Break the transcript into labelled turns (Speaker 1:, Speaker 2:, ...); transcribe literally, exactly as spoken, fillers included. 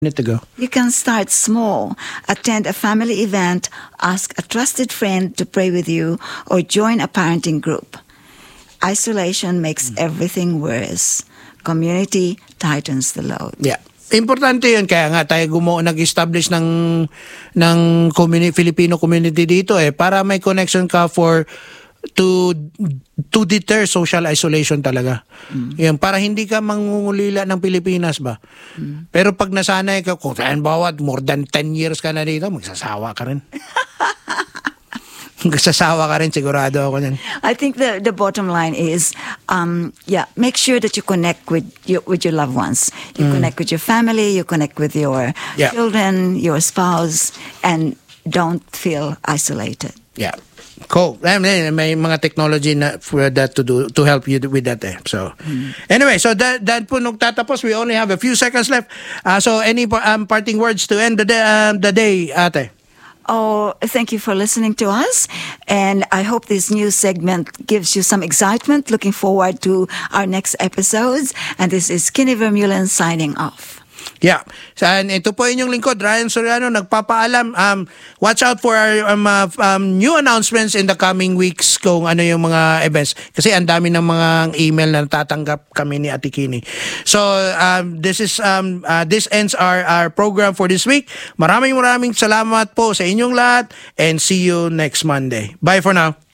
Speaker 1: minute ago.
Speaker 2: You can start small. Attend a family event, ask a trusted friend to pray with you, or join a parenting group. Isolation makes everything worse. Community tightens the load.
Speaker 1: Yeah. Importante yun, kaya nga tayo gumo nag-establish ng ng community, Filipino community dito eh para may connection ka for to to deter social isolation talaga. Mm. Yan, para hindi ka mangungulila ng Pilipinas ba. Mm. Pero pag nasanay ka, kung saan bawat more than ten years ka na dito, magsasawa ka rin. Magsasawa ka rin, sigurado ako yan.
Speaker 2: I think the the bottom line is, um, yeah, make sure that you connect with your, with your loved ones. You mm. connect with your family, you connect with your yeah. children, your spouse, and don't feel isolated.
Speaker 1: Yeah. Cool. May mga technology na for that to do to help you with that eh. So mm. anyway, so that that po nung tatapos, we only have a few seconds left. Uh, so any um, parting words to end the day, um, the day, ate?
Speaker 2: Oh, thank you for listening to us, and I hope this new segment gives you some excitement. Looking forward to our next episodes, and this is Kenny Vermeulen signing off.
Speaker 1: Yeah. And ito po inyong lingkod, Ryan Soriano, nagpapaalam. Um, watch out for our um, uh, um, new announcements in the coming weeks kung ano yung mga events. Kasi ang dami ng mga email na natatanggap kami ni Ate Kini. So, um, this is um, uh, this ends our, our program for this week. Maraming maraming salamat po sa inyong lahat and see you next Monday. Bye for now.